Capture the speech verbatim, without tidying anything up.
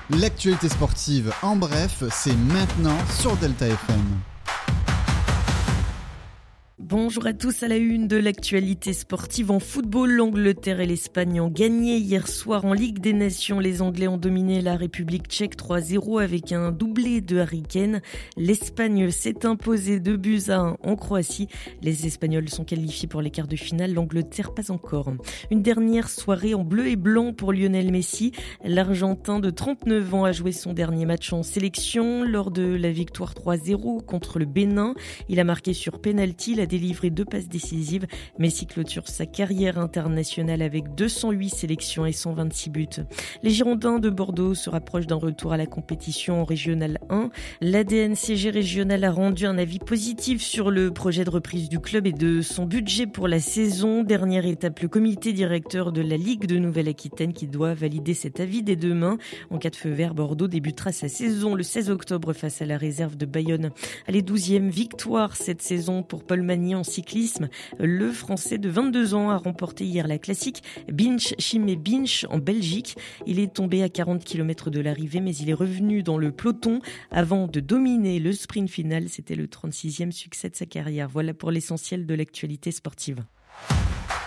L'actualité sportive en bref, c'est maintenant sur Delta F M. Bonjour à tous, à la une de l'actualité sportive en football. L'Angleterre et l'Espagne ont gagné hier soir en Ligue des Nations. Les Anglais ont dominé la République tchèque trois zéro avec un doublé de Harry Kane. L'Espagne s'est imposée deux buts à un en Croatie. Les Espagnols sont qualifiés pour les quarts de finale, l'Angleterre pas encore. Une dernière soirée en bleu et blanc pour Lionel Messi. L'Argentin de trente-neuf ans a joué son dernier match en sélection lors de la victoire trois zéro contre le Bénin. Il a marqué sur penalty, il a délivré deux passes décisives. Messi clôture sa carrière internationale avec deux cent huit sélections et cent vingt-six buts. Les Girondins de Bordeaux se rapprochent d'un retour à la compétition en Régional un. L'A D N C G régional a rendu un avis positif sur le projet de reprise du club et de son budget pour la saison. Dernière étape, le comité directeur de la Ligue de Nouvelle-Aquitaine qui doit valider cet avis dès demain. En cas de feu vert, Bordeaux débutera sa saison le seize octobre face à la réserve de Bayonne. Allez, douzième victoire cette saison pour Paul Magny en cyclisme. Le Français de vingt-deux ans a remporté hier la classique Binche Chimay Binche en Belgique. Il est tombé à quarante kilomètres de l'arrivée, mais il est revenu dans le peloton avant de dominer le sprint final. C'était le trente-sixième succès de sa carrière. Voilà pour l'essentiel de l'actualité sportive.